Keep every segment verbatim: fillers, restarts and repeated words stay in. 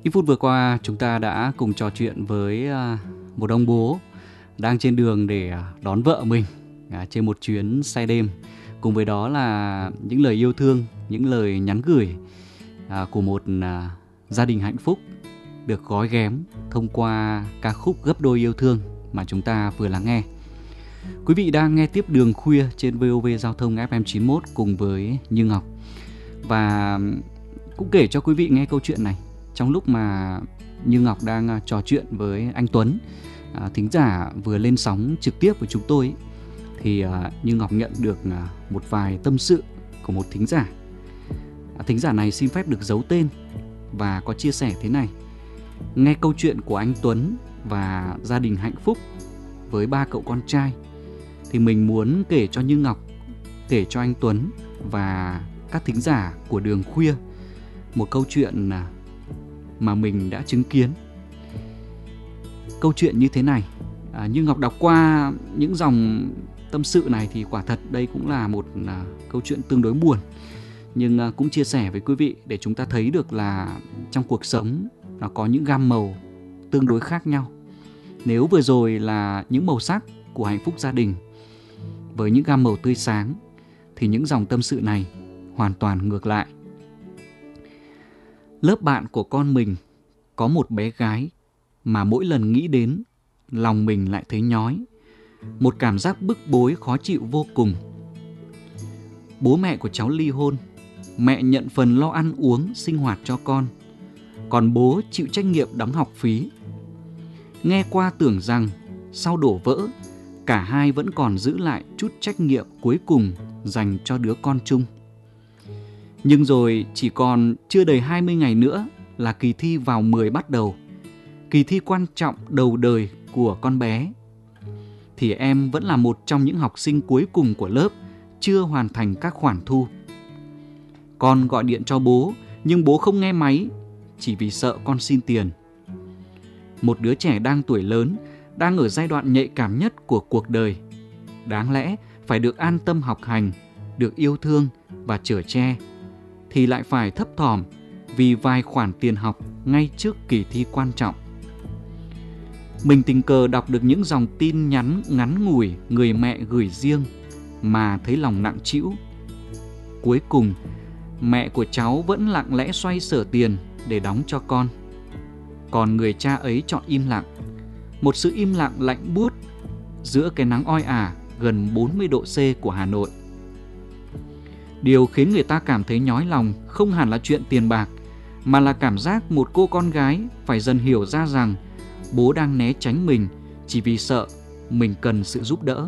Ít phút vừa qua chúng ta đã cùng trò chuyện với một ông bố đang trên đường để đón vợ mình trên một chuyến xe đêm. Cùng với đó là những lời yêu thương, những lời nhắn gửi của một gia đình hạnh phúc được gói ghém thông qua ca khúc Gấp Đôi Yêu Thương mà chúng ta vừa lắng nghe. Quý vị đang nghe tiếp Đường Khuya trên vê o vê Giao thông ép em chín mốt cùng với Như Ngọc. Và cũng kể cho quý vị nghe câu chuyện này trong lúc mà Như Ngọc đang trò chuyện với anh Tuấn, à, thính giả vừa lên sóng trực tiếp với chúng tôi ấy, thì à, Như Ngọc nhận được à, một vài tâm sự của một thính giả. à, Thính giả này xin phép được giấu tên và có chia sẻ thế này: nghe câu chuyện của anh Tuấn và gia đình hạnh phúc với ba cậu con trai thì mình muốn kể cho Như Ngọc, kể cho anh Tuấn và các thính giả của Đường Khuya một câu chuyện mà mình đã chứng kiến. Câu chuyện như thế này, à, Như Ngọc đọc qua những dòng tâm sự này thì quả thật đây cũng là một à, câu chuyện tương đối buồn. Nhưng à, cũng chia sẻ với quý vị để chúng ta thấy được là trong cuộc sống nó có những gam màu tương đối khác nhau. Nếu vừa rồi là những màu sắc của hạnh phúc gia đình với những gam màu tươi sáng, thì những dòng tâm sự này hoàn toàn ngược lại. Lớp bạn của con mình có một bé gái mà mỗi lần nghĩ đến, lòng mình lại thấy nhói. Một cảm giác bức bối khó chịu vô cùng. Bố mẹ của cháu ly hôn, mẹ nhận phần lo ăn uống, sinh hoạt cho con, còn bố chịu trách nhiệm đóng học phí. Nghe qua tưởng rằng sau đổ vỡ, cả hai vẫn còn giữ lại chút trách nhiệm cuối cùng dành cho đứa con chung. Nhưng rồi chỉ còn chưa đầy hai mươi ngày nữa là kỳ thi vào mười bắt đầu. Kỳ thi quan trọng đầu đời của con bé. Thì em vẫn là một trong những học sinh cuối cùng của lớp, chưa hoàn thành các khoản thu. Con gọi điện cho bố, nhưng bố không nghe máy, chỉ vì sợ con xin tiền. Một đứa trẻ đang tuổi lớn, đang ở giai đoạn nhạy cảm nhất của cuộc đời, đáng lẽ phải được an tâm học hành, được yêu thương và chở che, thì lại phải thấp thỏm vì vài khoản tiền học ngay trước kỳ thi quan trọng. Mình tình cờ đọc được những dòng tin nhắn ngắn ngủi người mẹ gửi riêng mà thấy lòng nặng trĩu. Cuối cùng, mẹ của cháu vẫn lặng lẽ xoay sở tiền để đóng cho con. Còn người cha ấy chọn im lặng, một sự im lặng lạnh buốt giữa cái nắng oi ả gần bốn mươi độ C của Hà Nội. Điều khiến người ta cảm thấy nhói lòng không hẳn là chuyện tiền bạc, mà là cảm giác một cô con gái phải dần hiểu ra rằng bố đang né tránh mình chỉ vì sợ mình cần sự giúp đỡ.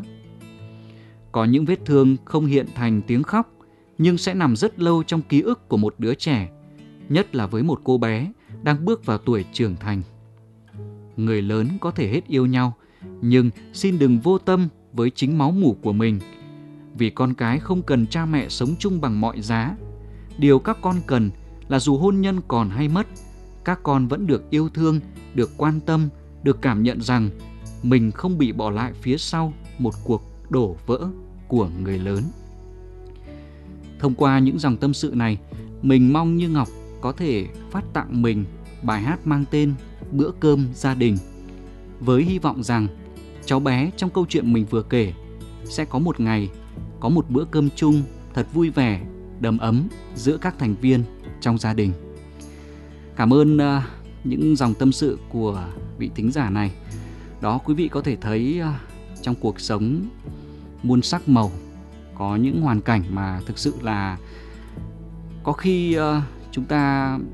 Có những vết thương không hiện thành tiếng khóc, nhưng sẽ nằm rất lâu trong ký ức của một đứa trẻ, nhất là với một cô bé đang bước vào tuổi trưởng thành. Người lớn có thể hết yêu nhau, nhưng xin đừng vô tâm với chính máu mủ của mình. Vì con cái không cần cha mẹ sống chung bằng mọi giá. Điều các con cần là dù hôn nhân còn hay mất, các con vẫn được yêu thương, được quan tâm, được cảm nhận rằng mình không bị bỏ lại phía sau một cuộc đổ vỡ của người lớn. Thông qua những dòng tâm sự này, mình mong Như Ngọc có thể phát tặng mình bài hát mang tên Bữa Cơm Gia Đình, với hy vọng rằng cháu bé trong câu chuyện mình vừa kể sẽ có một ngày có một bữa cơm chung thật vui vẻ, đầm ấm giữa các thành viên trong gia đình. Cảm ơn uh, những dòng tâm sự của vị thính giả này. Đó, quý vị có thể thấy uh, trong cuộc sống muôn sắc màu, có những hoàn cảnh mà thực sự là có khi uh, chúng ta